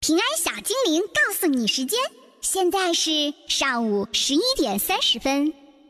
平安小精灵告诉你时间，现在是上午11:30。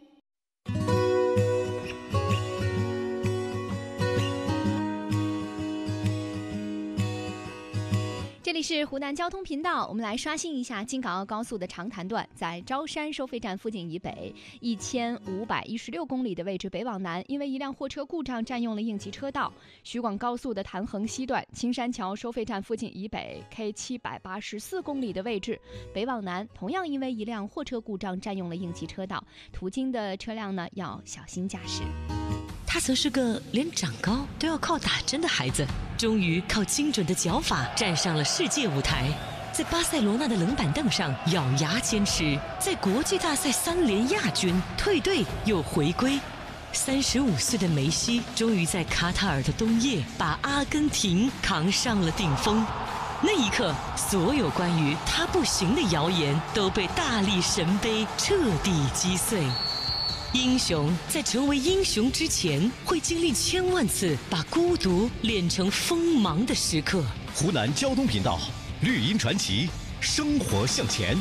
这里是湖南交通频道，我们来刷新一下京港澳高速的长潭段，在招山收费站附近以北1516公里的位置北往南，因为一辆货车故障占用了应急车道。徐广高速的潭衡西段青山桥收费站附近以北 K784公里的位置北往南，同样因为一辆货车故障占用了应急车道，途经的车辆呢要小心驾驶。 他曾是个连长高都要靠打针的孩子，终于靠精准的脚法站上了世界舞台，在巴塞罗那的冷板凳上咬牙坚持，在国际大赛3连亚军，退队又回归。35岁的梅西终于在卡塔尔的冬夜把阿根廷扛上了顶峰。那一刻，所有关于他不行的谣言都被大力神杯彻底击碎。英雄在成为英雄之前，会经历千万次把孤独练成锋芒的时刻。 湖南交通频道，绿茵传奇，生活向前。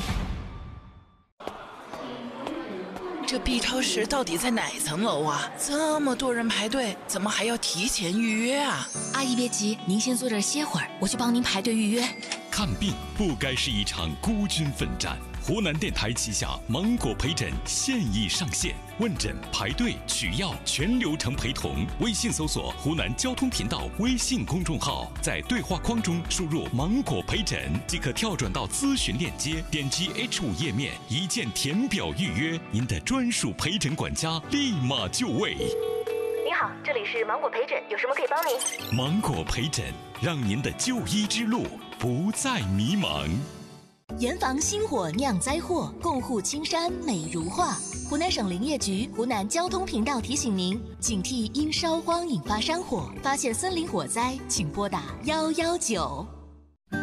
这 B 超市到底在哪层楼啊？这么多人排队，怎么还要提前预约啊？ 阿姨别急，您先坐这儿歇会儿，我去帮您排队预约。 看病不该是一场孤军奋战。湖南电台旗下芒果陪诊现已上线，问诊、排队、取药全流程陪同。微信搜索湖南交通频道微信公众号，在对话框中输入芒果陪诊即可跳转到咨询链接，点击 H5 页面一键填表预约，您的专属陪诊管家立马就位。 您好，这里是芒果陪诊，有什么可以帮您？ 芒果陪诊，让您的就医之路不再迷茫。 严防星火酿灾祸，共护青山美如画。湖南省林业局、湖南交通频道提醒您：警惕因烧荒引发山火，发现森林火灾，请拨打119。